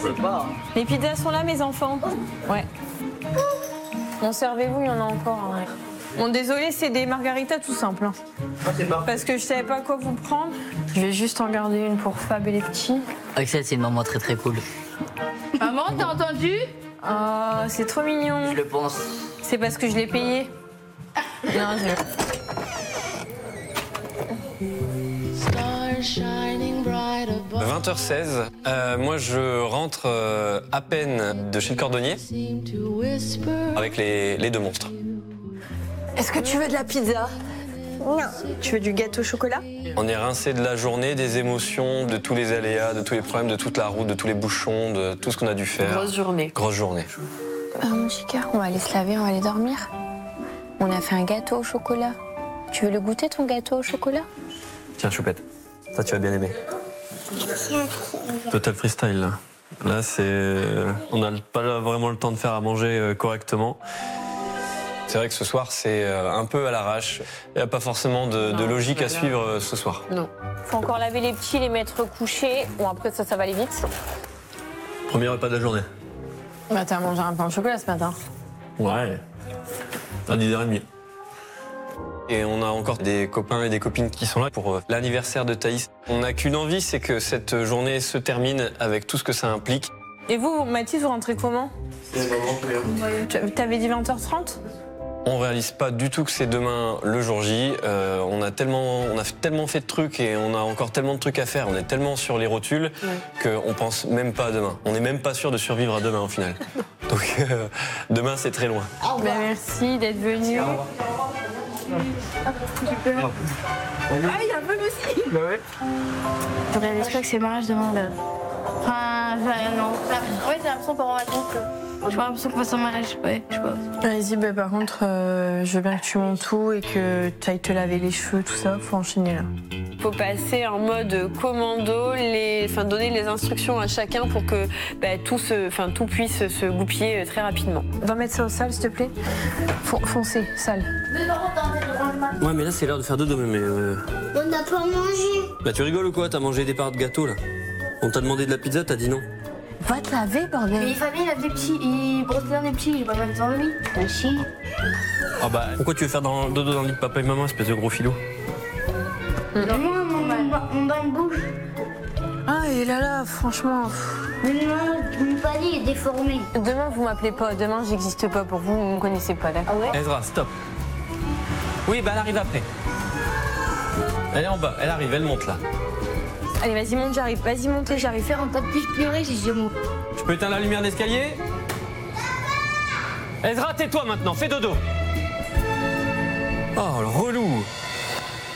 Les pizzas sont là, mes enfants. Ouais. Bon, servez-vous, il y en a encore. Ouais. Bon, désolé, c'est des margaritas tout simples. Hein. Parce que je savais pas quoi vous prendre. Je vais juste en garder une pour Fab et les petits. Axel, c'est une maman très très cool. Maman, t'as entendu? Oh, c'est trop mignon. Je le pense. C'est parce que je l'ai payé. Non, je... 20h16, moi je rentre à peine de chez le cordonnier avec les deux monstres. Est-ce que tu veux de la pizza? Non. Tu veux du gâteau au chocolat? On est rincé de la journée, des émotions, de tous les aléas, de tous les problèmes, de toute la route, de tous les bouchons, de tout ce qu'on a dû faire. Grosse journée. Grosse journée. Mon petit cœur, on va aller se laver, on va aller dormir. On a fait un gâteau au chocolat. Tu veux le goûter, ton gâteau au chocolat? Tiens, Choupette, ça tu vas bien aimer. Total freestyle là. Là, on n'a pas vraiment le temps de faire à manger correctement. C'est vrai que ce soir, c'est un peu à l'arrache. Il n'y a pas forcément de logique à suivre ce soir. Non. Faut encore laver les petits, les mettre couchés. Bon, après, ça va aller vite. Premier repas de la journée. Bah, t'as mangé un pain au chocolat ce matin. Ouais. À 10h30. Et on a encore des copains et des copines qui sont là pour l'anniversaire de Thaïs. On n'a qu'une envie, c'est que cette journée se termine avec tout ce que ça implique. Et vous, Mathis, vous rentrez comment? T'avais dit 20h30? On réalise pas du tout que c'est demain le jour J. On a tellement fait de trucs et on a encore tellement de trucs à faire. On est tellement sur les rotules qu'on pense même pas à demain. On n'est même pas sûr de survivre à demain au final. Donc demain c'est très loin. Bah, merci d'être venu. Ah, il y a un peu aussi. Bah ouais. Je réalise pas que c'est mariage demain là. Enfin, non. Ouais, j'ai l'impression qu'on va en vacances. J'ai l'impression qu'on passe en mariage. Ouais, je sais pas. Vas-y, bah, par contre, je veux bien que tu montes tout et que tu ailles te laver les cheveux, tout ça. Faut enchaîner là. Faut passer en mode commando, donner les instructions à chacun pour que tout puisse se goupiller très rapidement. Va mettre ça au sale, s'il te plaît. Foncé, sale. Ouais, mais là c'est l'heure de faire dodo, mais. On n'a pas mangé. Bah tu rigoles ou quoi? T'as mangé des parts de gâteau là. On t'a demandé de la pizza, t'as dit non. Va te laver, bordel. Mais Fabien, il a des petits, il brosse bien des petits, il va mettre dans le lit. Aussi. Ah bah pourquoi tu veux faire dodo dans le lit de papa et maman, espèce de gros filou? Moi, mon bain de bouche. Ah, et là, franchement. Mais non, mon panier est déformé. Demain, vous m'appelez pas. Demain, j'existe pas pour vous. Vous me connaissez pas, d'accord? Ah ouais? Ezra, stop. Oui, bah elle arrive après. Elle est en bas, elle arrive, elle monte là. Allez, vas-y, monte, j'arrive. Vas-y, montez, j'arrive. Faire un pas de plus pleurer, j'ai des mots. Je peux éteindre la lumière d'escalier? Ezra, tais-toi maintenant, fais dodo. Oh, le